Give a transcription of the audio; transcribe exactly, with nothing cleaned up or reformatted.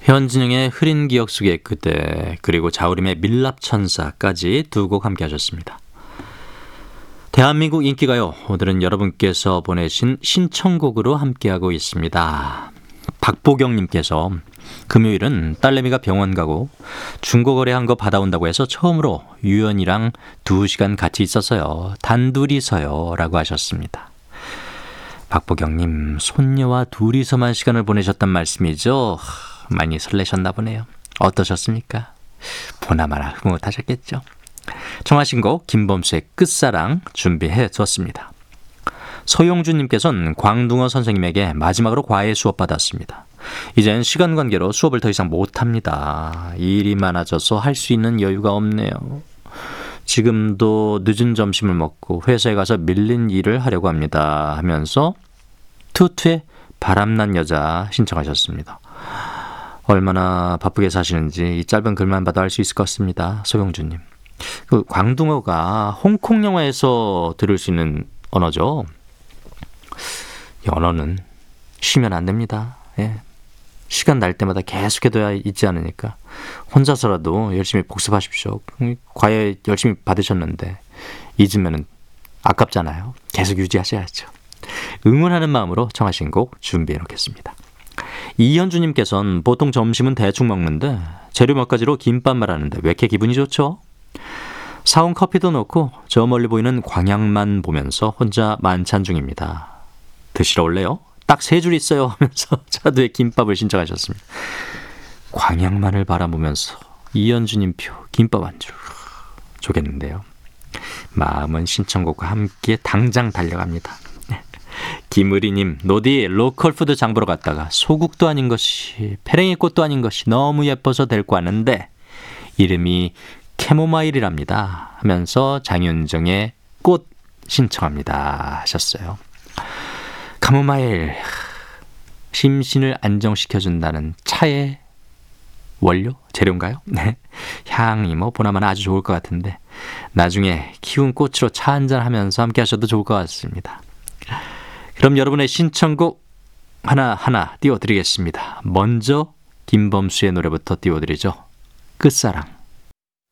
현진영의 흐린 기억 속의 그대, 그리고 자우림의 밀랍천사까지 두 곡 함께 하셨습니다. 대한민국 인기가요, 오늘은 여러분께서 보내신 신청곡으로 함께하고 있습니다. 박보경님께서 금요일은 딸내미가 병원 가고 중고거래한 거 받아온다고 해서 처음으로 유연이랑 두 시간 같이 있었어요. 단둘이서요 라고 하셨습니다. 박보경님, 손녀와 둘이서만 시간을 보내셨단 말씀이죠? 많이 설레셨나 보네요. 어떠셨습니까? 보나마나 흐뭇하셨겠죠? 청하신 곡 김범수의 끝사랑 준비해 뒀습니다. 서용주님께서는 광둥어 선생님에게 마지막으로 과외 수업 받았습니다. 이젠 시간 관계로 수업을 더 이상 못합니다. 일이 많아져서 할 수 있는 여유가 없네요. 지금도 늦은 점심을 먹고 회사에 가서 밀린 일을 하려고 합니다 하면서 투투의 바람난 여자 신청하셨습니다. 얼마나 바쁘게 사시는지 이 짧은 글만 봐도 알 수 있을 것 같습니다. 소용주님. 그 광둥어가 홍콩 영화에서 들을 수 있는 언어죠. 이 언어는 쉬면 안 됩니다. 예. 시간 날 때마다 계속해둬야 있지 않으니까 혼자서라도 열심히 복습하십시오. 과외 열심히 받으셨는데 잊으면 아깝잖아요. 계속 유지하셔야죠. 응원하는 마음으로 청하신 곡 준비해 놓겠습니다. 이현주님께서는 보통 점심은 대충 먹는데 재료 몇 가지로 김밥 말하는데 왜 이렇게 기분이 좋죠? 사온 커피도 넣고 저 멀리 보이는 광양만 보면서 혼자 만찬 중입니다. 드시러 올래요? 딱 세 줄 있어요 하면서 자두의 김밥을 신청하셨습니다. 광양만을 바라보면서 이현주님 표 김밥 한 줄 좋겠는데요. 마음은 신청곡과 함께 당장 달려갑니다. 김의리님, 노디 로컬푸드 장 보러 갔다가 소국도 아닌 것이 페랭이꽃도 아닌 것이 너무 예뻐서 데리고 왔는데 이름이 캐모마일이랍니다 하면서 장윤정의 꽃 신청합니다 하셨어요. 카모마일, 심신을 안정시켜준다는 차의 원료? 재료인가요? 네. 향이 뭐 보나마나 아주 좋을 것 같은데 나중에 키운 꽃으로 차 한잔 하면서 함께 하셔도 좋을 것 같습니다. 그럼 여러분의 신청곡 하나하나 띄워드리겠습니다. 먼저 김범수의 노래부터 띄워드리죠. 끝사랑.